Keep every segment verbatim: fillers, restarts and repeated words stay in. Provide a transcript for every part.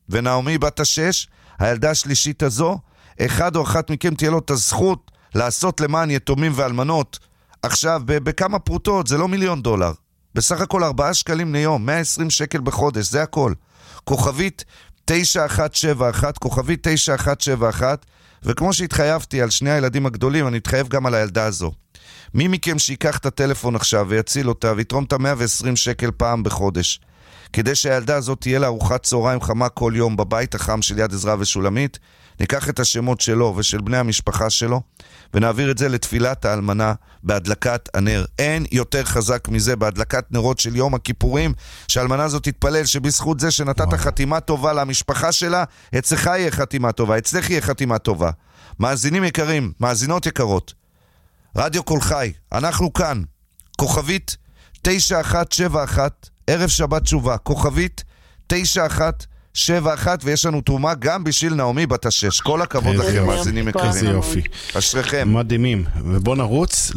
ונעמי בת השש, הילדה השלישית הזו, אחד או אחת מכם תהיה לו את הזכות לעשות למען יתומים ואלמנות. עכשיו, בכמה פרוטות, זה לא מיליון דולר. בסך הכל ארבעה שקלים ליום, מאה ועשרים שקל בחודש, זה הכל. כוכבית תשע אחת שבע אחת, כוכבית תשע אחת שבע אחת, וכמו שהתחייבתי על שני הילדים הגדולים, אני מתחייב גם על הילדה הזו. מי מכם שיקח את הטלפון עכשיו ויציל אותה ויתרום את ה-מאה ועשרים שקל פעם בחודש, כדי שהילדה הזאת תהיה לה ארוחת צהריים חמה כל יום בבית החם של יד עזרא ושולמית, ניקח את השמות שלו ושל בני המשפחה שלו, ונעביר את זה לתפילת האלמנה בהדלקת הנר. אין יותר חזק מזה בהדלקת נרות של יום הכיפורים, שהאלמנה הזאת תתפלל שבזכות זה שנתת חתימה טובה למשפחה שלה, אצלך יהיה חתימה טובה, אצלך יהיה חתימה טובה. מאזינים יקרים, מאזינות יקרות, רדיו כל חי, אנחנו כאן, כוכבית תשע אחת שבע אחת, ערב שבת תשובה, כוכבית תשע אחת שבע אחת, ויש לנו תרומה גם בשביל נעמי בת השש. כל הכבוד לכם, מאזינים יקרים. איזה יופי. אשריכם. מדהימים. ובוא נרוץ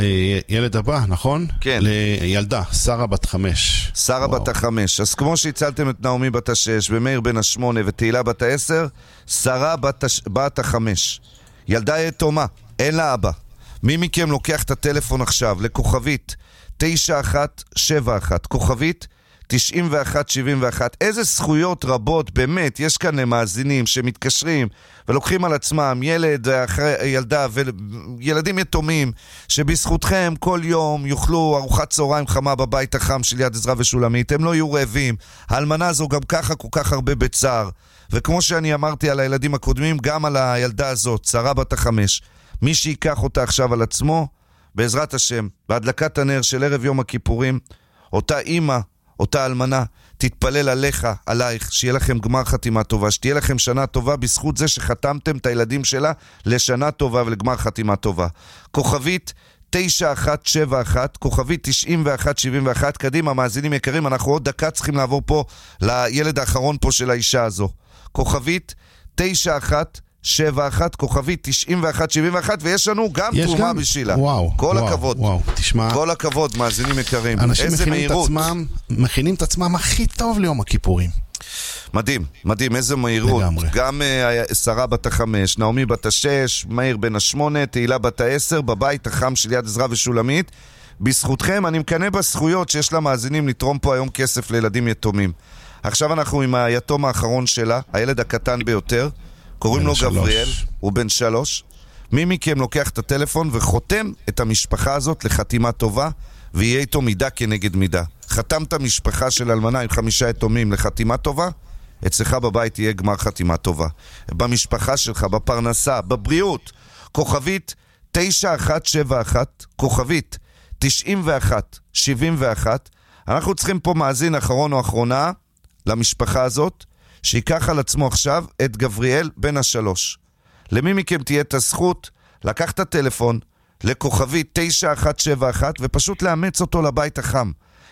לילד הבא, נכון? כן. לילדה, שרה בת חמש. שרה בת החמש. אז כמו שהצלתם את נעמי בת השש, ומאיר בן השמונה, ותהילה בת העשר, שרה בת, הש... בת החמש. ילדה יתומה, אין לה אבא. מי מכם לוקח את הטלפון עכשיו לכוכבית תשע אחת שבע אחת, כוכבית תשעים ואחת שבעים ואחת. איזה זכויות רבות באמת יש כאן למאזינים שמתקשרים ולוקחים על עצמם ילד אחרי ילדה וילדים יתומים שבזכותכם כל יום יאכלו ארוחת צהריים חמה בבית החם של יד עזרא ושולמית. הם לא יהיו רעבים. האלמנה הזו גם ככה כל כך הרבה בצער, וכמו שאני אמרתי על הילדים הקודמים, גם על הילדה הזאת, שרה בת החמש. מי שיקח אותה עכשיו על עצמו, בעזרת השם, בהדלקת הנר של ערב יום הכיפורים, אותה אימא, אותה אלמנה, תתפלל עליך, עלייך, שיהיה לכם גמר חתימה טובה, שתהיה לכם שנה טובה בזכות זה שחתמתם את הילדים שלה לשנה טובה ולגמר חתימה טובה. כוכבית תשע אחת שבע אחת, כוכבית תשעים ואחת שבעים ואחת. קדימה, מאזינים יקרים, אנחנו עוד דקה צריכים לעבור פה לילד האחרון פה של האישה הזו. כוכבית תשע אחת שבע אחת, כוכבית תשעים ואחת שבעים ואחת, ויש לנו גם תרומה גם? בשבילה. וואו, כל וואו, הכבוד. וואו, תשמע. כל הכבוד, מאזינים יקרים. אנשים איזה מכינים מהירות. את עצמם, מכינים את עצמם הכי טוב ליום הכיפורים. מדהים, מדהים, איזה מהירות. לגמרי. גם uh, שרה בת החמש, נעמי בת השש, מאיר בן השמונה, תהילה בת העשר, בבית החם של יד עזרא ושולמית. בזכותכם, אני מקנה בזכויות שיש לה מאזינים לתרום פה היום כסף לילדים יתומים. עכשיו אנחנו עם היתום האחרון שלה, הילד הקטן ביותר, קוראים לו גבריאל, הוא בן שלוש. מי מכם לוקח את הטלפון וחותם את המשפחה הזאת לחתימה טובה, ויהיה איתו מידה כנגד מידה. חתמת משפחה של אלמנה עם חמישה יתומים לחתימה טובה, אצלך בבית יהיה גמר חתימה טובה. במשפחה שלך, בפרנסה, בבריאות. כוכבית תשע אחת שבע אחת, כוכבית תשעים ואחת שבעים ואחת. אנחנו צריכים פה מאזין אחרון או אחרונה למשפחה הזאת, שיקח על עצמו עכשיו את גבריאל בן השלוש. למי מכם תהיה את הזכות לקח את הטלפון לכוכבית תשע אחת שבע אחת ופשוט לאמץ אותו לבית החם.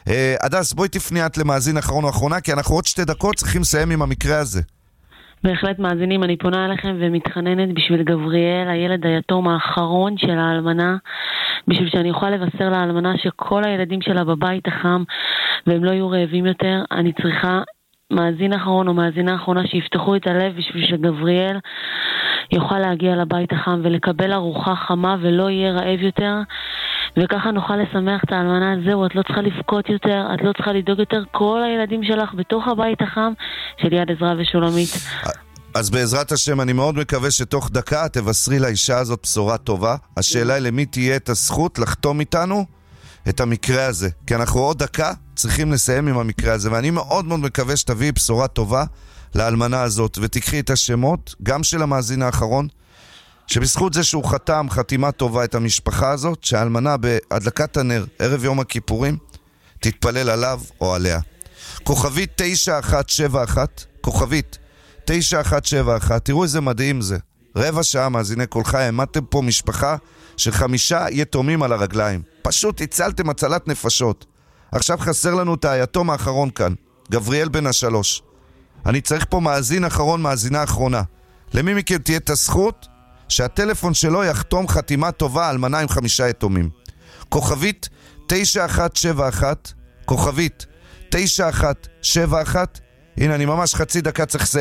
עדס, בואי תפני את למאזין אחרון או אחרונה, כי אנחנו עוד שתי דקות צריכים לסיים עם המקרה הזה. בהחלט מאזינים, אני פונה אליכם ומתחננת בשביל גבריאל, הילד היתום האחרון של האלמנה, בשביל שאני אוכל לבשר לאלמנה שכל הילדים שלה בבית החם והם לא יהיו רעבים יותר. אני צריכה מאזין אחרון או מאזינה אחרונה שיפתחו את הלב בשביל שגבריאל יוכל להגיע לבית החם ולקבל ארוחה חמה ולא יהיה רעב יותר, וככה נוכל לשמח את האלמנה. זהו, את לא צריכה לבכות יותר, את לא צריכה לדאוג יותר, כל הילדים שלך בתוך הבית החם של יד עזרא ושולמית. אז בעזרת השם אני מאוד מקווה שתוך דקה תבשרי לאישה הזאת בשורה טובה. השאלה היא למי תהיה את הזכות לחתום איתנו את המקרה הזה, כי אנחנו עוד דקה צריכים לסיים עם המקרה הזה, ואני מאוד מאוד מקווה שתביאי בשורה טובה לאלמנה הזאת, ותקחי את השמות גם של המאזין האחרון, שבזכות זה שהוא חתם חתימה טובה את המשפחה הזאת, שהאלמנה בהדלקת הנר ערב יום הכיפורים תתפלל עליו או עליה. כוכבית תשע אחת שבע אחת, כוכבית תשע אחת שבע אחת. תראו איזה מדהים זה, רבע שעה מאזיני כל חי, העמדתם פה משפחה של חמישה יתומים על הרגליים, פשוט הצלתם הצלת נפשות. עכשיו חסר לנו את היתום האחרון כאן, גבריאל בן השלוש. אני צריך פה מאזין אחרון, מאזינה אחרונה. למי מכם תהיה את הזכות שהטלפון שלו יחתום חתימה טובה על מנה עם חמישה יתומים. כוכבית תשע אחת שבע אחת, כוכבית תשע אחת שבע אחת. הנה, אני ממש חצי דקה צריך לסיים.